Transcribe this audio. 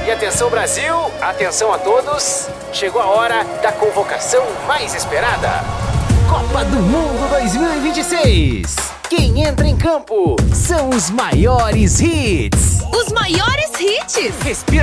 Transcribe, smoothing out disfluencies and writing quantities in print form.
E atenção Brasil, atenção a todos, chegou a hora da convocação mais esperada. Copa do Mundo 2026. Quem entra em campo são os maiores hits. Os maiores hits? Respira